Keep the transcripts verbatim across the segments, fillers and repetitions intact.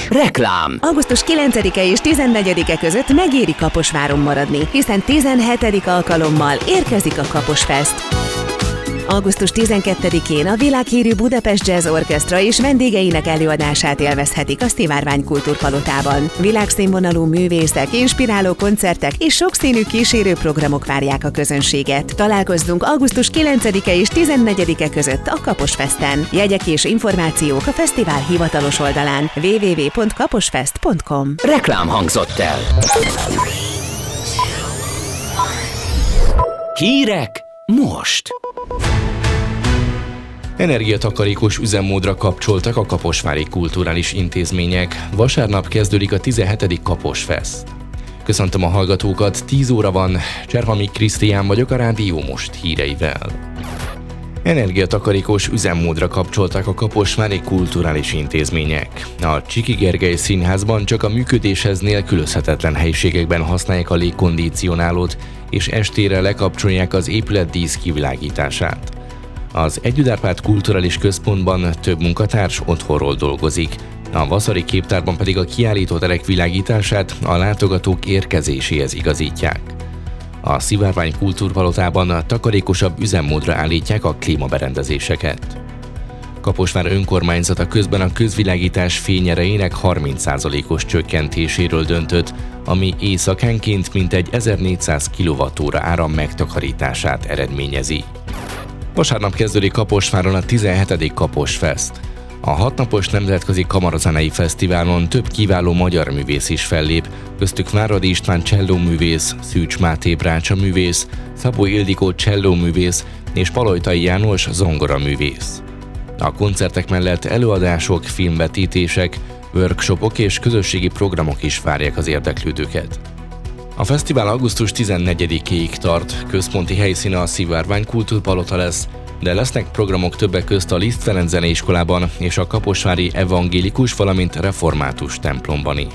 Reklám. Augusztus kilencedike és tizennegyedike között megéri Kaposváron maradni, hiszen tizenhetedik alkalommal érkezik a Kaposfest. augusztus tizenkettedikén a világhírű Budapest Jazz Orchestra és vendégeinek előadását élvezhetik a Szivárvány Kultúrpalotában. Világszínvonalú művészek, inspiráló koncertek és sokszínű kísérőprogramok várják a közönséget. Találkozzunk augusztus kilencedike és tizennegyedike között a Kaposfesten. Jegyek és információk a fesztivál hivatalos oldalán double-u double-u double-u pont kaposfest pont com. Reklám hangzott el. Hírek most. Energiatakarékos üzemmódra kapcsoltak a kaposvári kulturális intézmények. Vasárnap kezdődik a tizenhetedik Kaposfest. Köszöntöm a hallgatókat, tíz óra van, Cserhami Krisztián vagyok a Rádió Most híreivel. Energiatakarékos üzemmódra kapcsoltak a kaposvári kulturális intézmények. A Csiki Gergely Színházban csak a működéshez nélkülözhetetlen helyiségekben használják a légkondicionálót, és estére lekapcsolják az épület díszkivilágítását. Az Együdárpád Kulturális Központban több munkatárs otthonról dolgozik, a Vaszari Képtárban pedig a kiállítóterek világítását a látogatók érkezéséhez igazítják. A Szivárvány Kultúrpalotában a takarékosabb üzemmódra állítják a klímaberendezéseket. Kaposvár önkormányzata közben a közvilágítás fényerejének harminc százalékos csökkentéséről döntött, ami éjszakánként mintegy ezernégyszáz kilovattóra áram megtakarítását eredményezi. Vasárnap kezdődik Kaposváron a tizenhetedik Kaposfest. A hatnapos nemzetközi kamarazenei fesztiválon több kiváló magyar művész is fellép, köztük Váradi István csellóművész, Szűcs Máté brácsaművész, Szabó Ildikó csellóművész és Palojtai János zongoraművész. A koncertek mellett előadások, filmvetítések, workshopok és közösségi programok is várják az érdeklődőket. A fesztivál augusztus tizennegyedikéig tart, központi helyszíne a Szivárvány Kultúrpalota lesz, de lesznek programok többek közt a Liszt Ferenc Zeneiskolában és a kaposvári evangélikus, valamint református templomban is.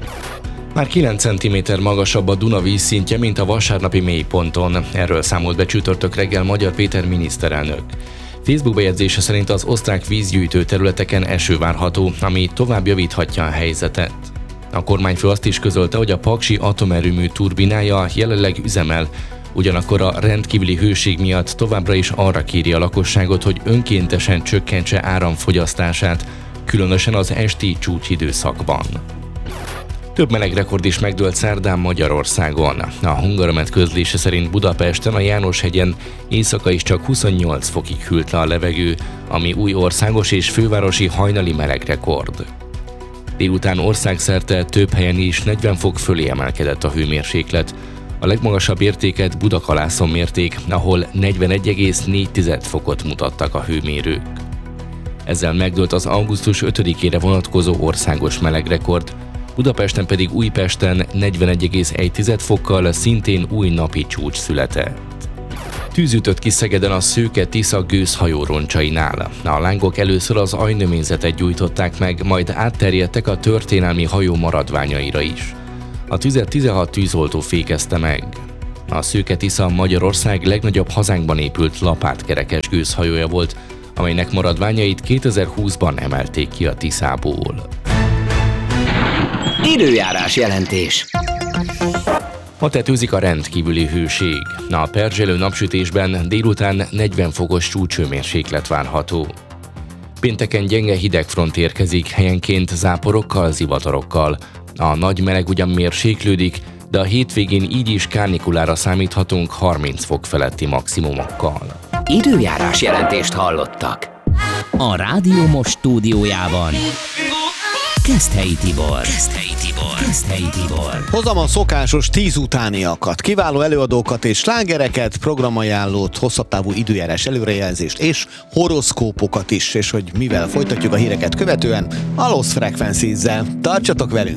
Már kilenc centiméter magasabb a Duna vízszintje, mint a vasárnapi mélyponton. Erről számolt be csütörtök reggel Magyar Péter miniszterelnök. Facebook bejegyzése szerint az osztrák vízgyűjtő területeken eső várható, ami tovább javíthatja a helyzetet. A kormányfő azt is közölte, hogy a Paksi atomerőmű turbinája jelenleg üzemel, ugyanakkor a rendkívüli hőség miatt továbbra is arra kéri a lakosságot, hogy önkéntesen csökkentse áramfogyasztását, különösen az esti csúcsidőszakban. Több melegrekord is megdőlt szerdán Magyarországon. A Hungaromet közlése szerint Budapesten a Jánoshegyen éjszaka is csak huszonnyolc fokig hűlt le a levegő, ami új országos és fővárosi hajnali melegrekord. Délután országszerte több helyen is negyven fok fölé emelkedett a hőmérséklet. A legmagasabb értéket Budakalászon mérték, ahol negyvenegy egész négy fokot mutattak a hőmérők. Ezzel megdőlt az augusztus ötödikére vonatkozó országos melegrekord, Budapesten pedig Újpesten negyvenegy egész egy fokkal szintén új napi csúcs született. Tűz ütött ki Szegeden a Szőke-Tisza gőzhajó roncsainál. A lángok először az ajnövényzetet gyújtották meg, majd átterjedtek a történelmi hajó maradványaira is. A tüzet tizenhat tűzoltó fékezte meg. A Szőke-Tisza Magyarország legnagyobb hazánkban épült lapátkerekes gőzhajója volt, amelynek maradványait kétezer-húszban emelték ki a Tiszából. Időjárás jelentés. Ma tetőzik a rendkívüli hőség. A perzselő napsütésben délután negyven fokos csúcshőmérséklet várható. Pénteken gyenge hidegfront érkezik, helyenként záporokkal, zivatarokkal. A nagy meleg ugyan mérséklődik, de a hétvégén így is kárnikulára számíthatunk harminc fok feletti maximumokkal. Időjárás jelentést hallottak. A Rádió Most stúdiójában Keszthelyi Tibor. Keszthelyi Tibor. Keszthelyi Tibor. Hozom a szokásos tíz utániakat, kiváló előadókat és slágereket, programajánlót, hosszabb távú időjárás előrejelzést és horoszkópokat is, és hogy mivel folytatjuk a híreket követően, a Lost Frequencies-zel. Tartsatok velünk!